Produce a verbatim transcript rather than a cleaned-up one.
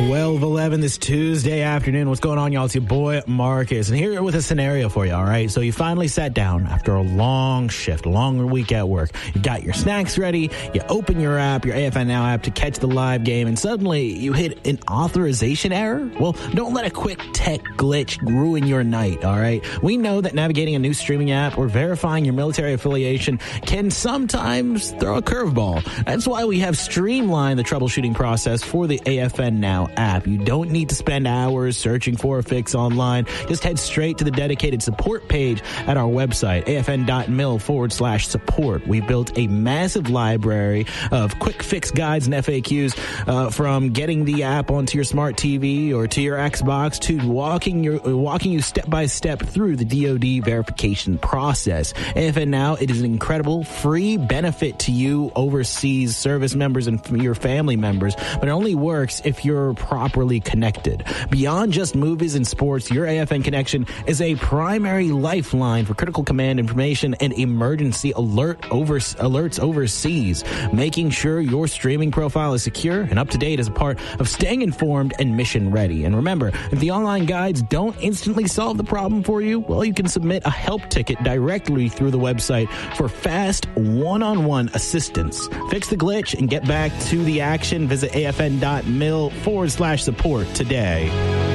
twelve eleven this Tuesday afternoon. What's going on, y'all? It's your boy, Marcus. And here with a scenario for you, all right? So you finally sat down after a long shift, a long week at work. You got your snacks ready. You open your app, your A F N Now app, to catch the live game, and suddenly you hit an authorization error? Well, don't let a quick tech glitch ruin your night, all right? We know that navigating a new streaming app or verifying your military affiliation can sometimes throw a curveball. That's why we have streamlined the troubleshooting process for the A F N Now app. You don't need to spend hours searching for a fix online. Just head straight to the dedicated support page at our website, afn.mil forward slash support. We built a massive library of quick fix guides and F A Qs, uh, from getting the app onto your smart T V or to your Xbox to walking your walking you step by step through the D O D verification process. A F N Now, it is an incredible free benefit to you overseas service members and your family members, but it only works if you're properly connected. Beyond just movies and sports, your A F N connection is a primary lifeline for critical command information and emergency alert over, alerts overseas. Making sure your streaming profile is secure and up to date is a part of staying informed and mission ready. And remember, if the online guides don't instantly solve the problem for you, well, you can submit a help ticket directly through the website for fast one-on-one assistance. Fix the glitch and get back to the action. Visit afn.mil forward slash support today.